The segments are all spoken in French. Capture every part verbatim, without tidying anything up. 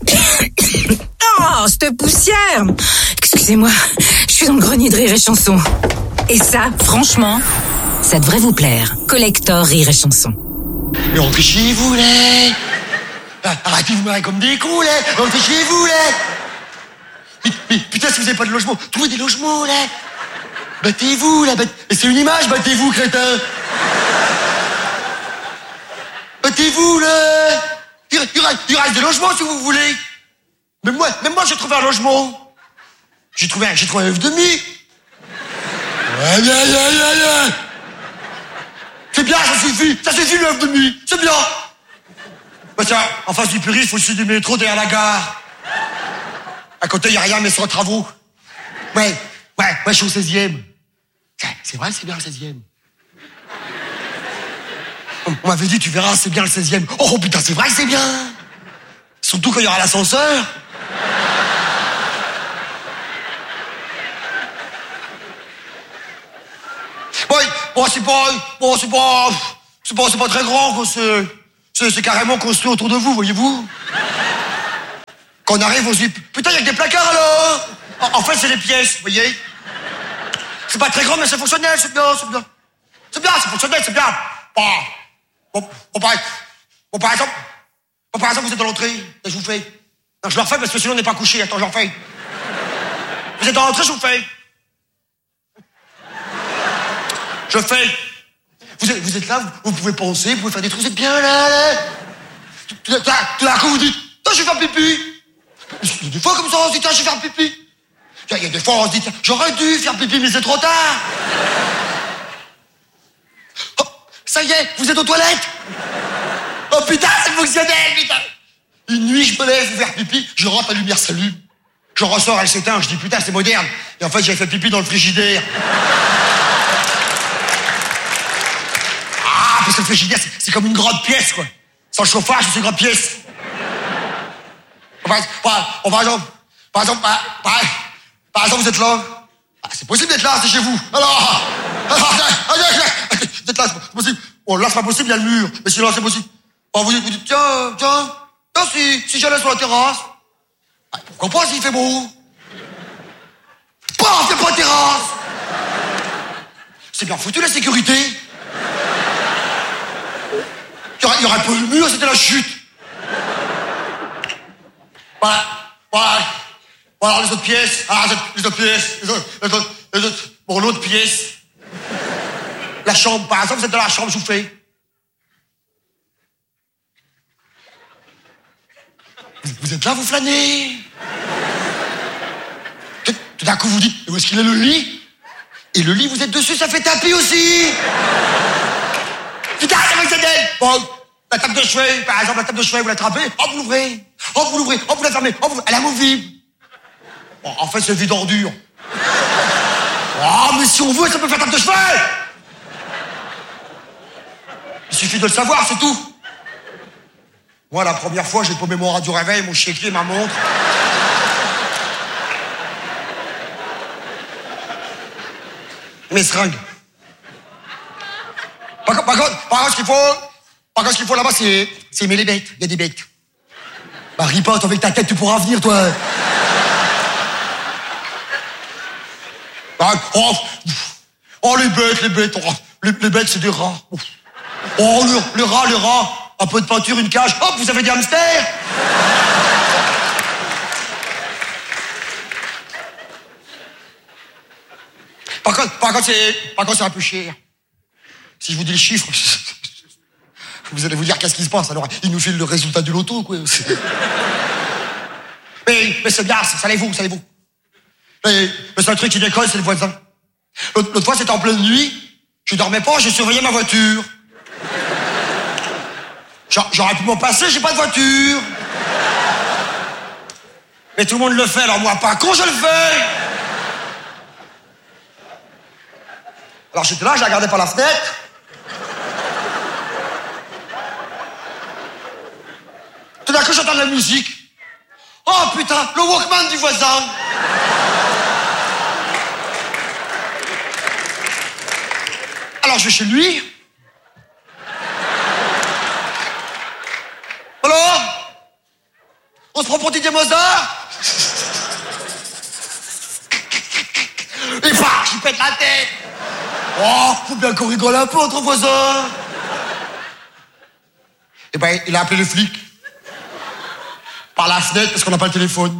Oh, cette poussière! Excusez-moi, je suis dans le grenier de Rire et Chanson. Et ça, franchement, ça devrait vous plaire. Collector Rire et Chanson. Mais rentrez chez vous, là. Arrêtez de vous marrer comme des cons, là. Rentrez chez vous, là. Mais, mais putain, si vous n'avez pas de logement, trouvez des logements, là. Battez-vous, là. Battez... Et c'est une image, battez-vous, crétin. Battez-vous, là. Il, il, reste, il reste des logements, si vous voulez. Même moi, même moi, j'ai trouvé un logement. J'ai trouvé un, j'ai trouvé un œuf demi. Aïe, aïe, aïe, aïe, aïe. C'est bien, ça suffit. Ça suffit, l'œuf demi. C'est bien. Bah tiens, en face du périph', au sud du métro, derrière la gare. À côté, il n'y a rien, mais sans travaux. Ouais, ouais, ouais, je suis au seizième. C'est vrai, c'est bien le seizième. On, on m'avait dit, tu verras, c'est bien le seizième. Oh putain, c'est vrai que c'est bien. Surtout quand il y aura l'ascenseur. Bon, bon, c'est pas, bon, c'est pas, c'est pas, c'est pas très grand, quoi. C'est, c'est, c'est carrément construit autour de vous, voyez-vous. Quand on arrive, on se dit, putain, il y a que des placards, alors. En, en fait, c'est des pièces, vous voyez. C'est pas très grand, mais c'est fonctionnel, c'est bien, c'est bien. C'est bien, c'est fonctionnel, c'est bien. Bon, bon, bon, par, bon, par exemple, bon, par exemple, vous êtes dans l'entrée, et je vous fais. Non, je le refais parce que sinon on n'est pas couché. Attends, je le refais. Vous êtes dans l'entrée, je vous fais. Je fais. Vous êtes, vous êtes là, vous, vous pouvez penser, vous pouvez faire des trucs, vous êtes bien là, là. Tout d'un coup, vous dites, tiens, je vais faire pipi. Il y a des fois comme ça, on se dit, tiens, je vais faire pipi. Il y a des fois, on se dit, tiens, j'aurais dû faire pipi, mais c'est trop tard. Oh, ça y est, vous êtes aux toilettes. Oh putain, c'est fonctionnel, putain. Une nuit, je me lève pour faire pipi, je rentre, la lumière s'allume. Je ressors, elle s'éteint, je dis, putain, c'est moderne. Et en fait, j'avais fait pipi dans le frigidaire. Ah, parce que le frigidaire, c'est, c'est comme une grande pièce, quoi. Sans le chauffage, c'est une grande pièce. Par, par, par exemple, par exemple, par, par, par exemple, vous êtes là. Ah, c'est possible d'être là, c'est chez vous. Alors, vous êtes là, c'est possible. Bon, là, c'est pas possible, il y a le mur. Mais sinon, c'est possible. Bon, vous dites, vous dites, tiens, tiens, tiens, si, si j'allais sur la terrasse. Ah, pourquoi pas s'il fait beau? Pas, c'est pas la terrasse. C'est bien foutu, la sécurité. Il y aurait, il y aurait pas eu le mur, c'était la chute. Voilà, voilà, voilà les autres pièces, ah, les autres pièces, les autres, les autres, les autres, bon, l'autre pièce. La chambre, par exemple, vous êtes dans la chambre, je vous fais. Vous, vous êtes là, vous flânez. Tout, tout d'un coup, vous dites, où est-ce qu'il est le lit? Et le lit, vous êtes dessus, ça fait tapis aussi. Putain, c'est fonctionnel. Bon, la table de chevet, par exemple, la table de chevet, vous l'attrapez, oh, vous l'ouvrez. Oh, vous l'ouvrez, oh, vous la fermez, oh, vous... elle est amovible. Bon, en fait, c'est vide ordure. Oh, mais si on veut, ça peut faire table de chevet. Il suffit de le savoir, c'est tout. Moi, la première fois, j'ai paumé mon radio réveil, mon chéquier, ma montre. Mes seringues. Par contre, par contre, par contre, ce qu'il faut, par contre, ce qu'il faut là-bas, c'est, c'est aimer les bêtes. Il y a des bêtes. Bah, ris pas, toi, avec ta tête, tu pourras venir, toi. Oh, oh, les bêtes, les bêtes, oh, les, les bêtes, c'est des rats. Oh, le, le rat, le rat, un peu de peinture, une cage, hop, vous avez des hamsters. Par contre, par contre, c'est, par contre, c'est un peu cher. Si je vous dis le chiffre, vous allez vous dire qu'est-ce qui se passe. Alors, il nous file le résultat du loto, quoi. Mais, mais c'est bien, savez-vous, savez-vous. Mais, mais c'est un truc qui décolle, c'est le voisin. L'autre, l'autre fois, c'était en pleine nuit. Je dormais pas, j'ai surveillé ma voiture. J'aurais pu m'en passer, j'ai pas de voiture. Mais tout le monde le fait, alors moi, pas con, je le fais. Alors j'étais là, je la regardais par la fenêtre. Tout d'un coup, j'entends de la musique. Oh putain, le Walkman du voisin. Alors je vais chez lui. Alors On se prend pour Didier Mozart. Et paf, je pète la tête. Oh, faut bien qu'on rigole un peu entre voisins. Et ben, il a appelé les flics. Par la fenêtre, parce qu'on n'a pas le téléphone.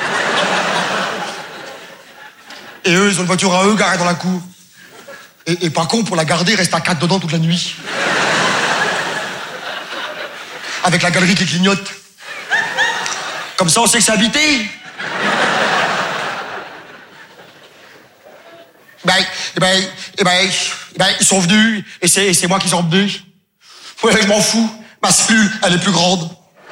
Et eux, ils ont une voiture à eux garée dans la cour. Et, et pas con, pour la garder, il reste à quatre dedans toute la nuit. Avec la galerie qui clignote. Comme ça, on sait que c'est habité. Ben, et ben, et ben, et ben, ils sont venus, et c'est, et c'est moi qui les ai emmenés. Ouais, je m'en fous. Ma cellule, elle est plus grande.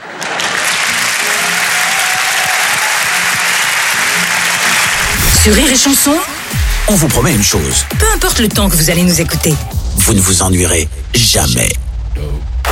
Sur Rire et Chanson, on vous promet une chose. peu importe le temps que vous allez nous écouter, Vous ne vous ennuierez jamais. No.